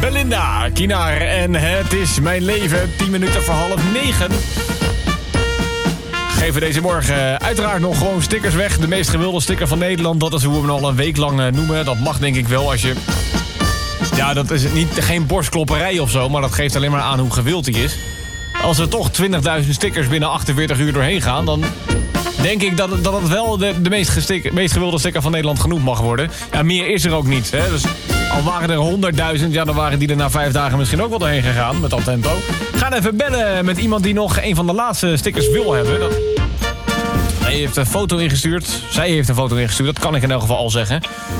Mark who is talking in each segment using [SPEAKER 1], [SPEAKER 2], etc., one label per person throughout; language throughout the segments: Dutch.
[SPEAKER 1] Belinda, Kinaar en Het is mijn leven. 10 minuten voor 8:30. Geven deze morgen uiteraard nog gewoon stickers weg. De meest gewilde sticker van Nederland. Dat is hoe we hem al een week lang noemen. Dat mag denk ik wel als je... Ja, dat is geen borstklopperij of zo, maar dat geeft alleen maar aan hoe gewild hij is. Als er toch 20.000 stickers binnen 48 uur doorheen gaan, dan denk ik dat het wel de meest gewilde sticker van Nederland genoemd mag worden. Ja, meer is er ook niet. Hè? Dus al waren er 100.000, ja, dan waren die er na 5 dagen misschien ook wel doorheen gegaan met dat tempo. We gaan even bellen met iemand die nog een van de laatste stickers wil hebben. Hij heeft een foto ingestuurd. Zij heeft een foto ingestuurd, dat kan ik in elk geval al zeggen.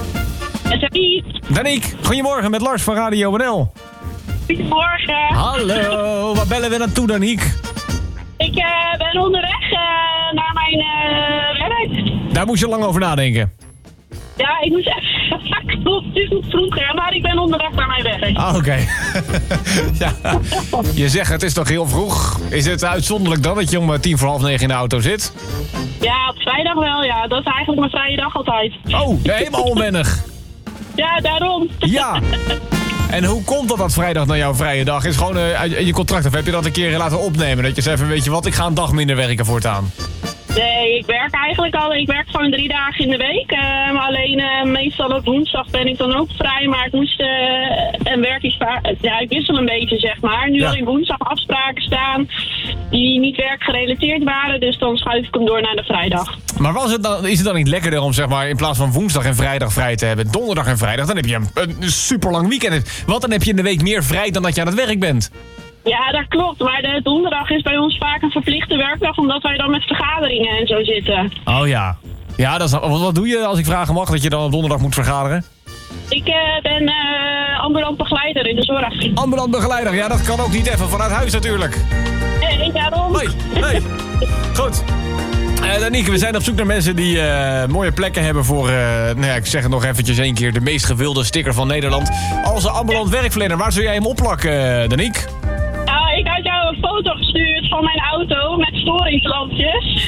[SPEAKER 1] Daniek, goedemorgen met Lars van Radio NL.
[SPEAKER 2] Goedemorgen.
[SPEAKER 1] Hallo, waar bellen we naartoe, Daniek?
[SPEAKER 2] Ik ben onderweg naar mijn werk.
[SPEAKER 1] Daar moest je lang over nadenken.
[SPEAKER 2] Ja, ik moest even... Klopt, het is nog vroeger, maar ik ben onderweg naar mijn werk.
[SPEAKER 1] Ah, oké. Ja, je zegt het is toch heel vroeg. Is het uitzonderlijk dan dat je om 9:10 in de auto zit?
[SPEAKER 2] Ja, op vrijdag wel, ja. Dat is eigenlijk mijn vrije dag altijd.
[SPEAKER 1] Oh, helemaal onwennig.
[SPEAKER 2] Ja, daarom.
[SPEAKER 1] Ja. En hoe komt dat vrijdag naar jouw vrije dag is? Gewoon je contract, of heb je dat een keer laten opnemen? Dat je zegt, weet je wat, ik ga een dag minder werken voortaan.
[SPEAKER 2] Nee, ik werk eigenlijk al. Ik werk gewoon 3 dagen in de week. Maar alleen meestal op woensdag ben ik dan ook vrij. Maar ik moest en werk is ja, ik wissel een beetje, zeg maar. Nu al in woensdag afspraken staan die niet werkgerelateerd waren. Dus dan schuif ik hem door naar de vrijdag.
[SPEAKER 1] Maar is het dan niet lekkerder om, zeg maar, in plaats van woensdag en vrijdag vrij te hebben, donderdag en vrijdag, dan heb je een super lang weekend. Want dan heb je in de week meer vrij dan dat je aan het werk bent.
[SPEAKER 2] Ja, dat klopt. Maar de donderdag is bij ons vaak een verplichte werkdag, omdat wij dan met vergaderingen en zo zitten.
[SPEAKER 1] Oh ja. Ja, wat doe je als ik vragen mag, dat je dan op donderdag moet vergaderen?
[SPEAKER 2] Ik ben ambulant begeleider in de zorg.
[SPEAKER 1] Ambulant begeleider, ja, dat kan ook niet even vanuit huis natuurlijk.
[SPEAKER 2] Nee, daarom.
[SPEAKER 1] Nee. Goed. Danieke, we zijn op zoek naar mensen die mooie plekken hebben voor, ik zeg het nog eventjes 1 keer, de meest gewilde sticker van Nederland. Als een ambulant werkverlener, waar zou jij hem opplakken, Daniek?
[SPEAKER 2] Ik had jou een foto gestuurd van mijn auto met storingslampjes.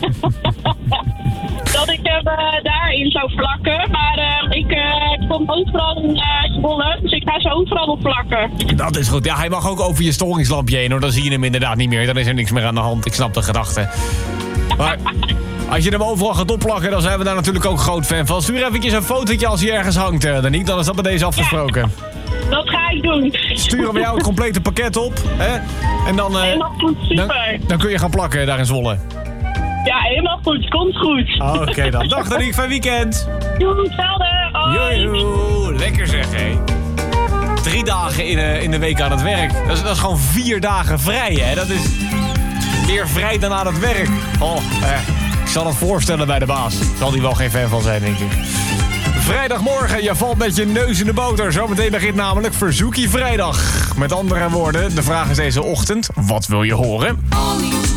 [SPEAKER 2] Dat ik hem daarin zou plakken. Maar ik kom overal in Zwolle, dus ik ga ze overal op plakken.
[SPEAKER 1] Dat is goed. Ja, hij mag ook over je storingslampje heen, hoor. Dan zie je hem inderdaad niet meer. Dan is er niks meer aan de hand. Ik snap de gedachte. Maar als je hem overal gaat opplakken, dan zijn we daar natuurlijk ook groot fan van. Stuur eventjes een fotootje als hij ergens hangt, Daniek. Dan is dat bij deze afgesproken.
[SPEAKER 2] Ja, dat ga ik doen.
[SPEAKER 1] Sturen we jou het complete pakket op. Hè? En dan,
[SPEAKER 2] helemaal goed, super.
[SPEAKER 1] Dan kun je gaan plakken daar in Zwolle.
[SPEAKER 2] Ja, helemaal goed. Komt goed.
[SPEAKER 1] Oké dan. Dag Daniek, fijn weekend.
[SPEAKER 2] Doei, hetzelfde. Hoi.
[SPEAKER 1] Joejoe. Lekker zeg, hé. 3 dagen in de week aan het werk. Dat is gewoon 4 dagen vrij, hè. Dat is meer vrij dan aan het werk. Ik zal het voorstellen bij de baas. Zal die wel geen fan van zijn, denk ik. Vrijdagmorgen, je valt met je neus in de boter. Zometeen begint namelijk Verzoekie Vrijdag. Met andere woorden, de vraag is deze ochtend, wat wil je horen?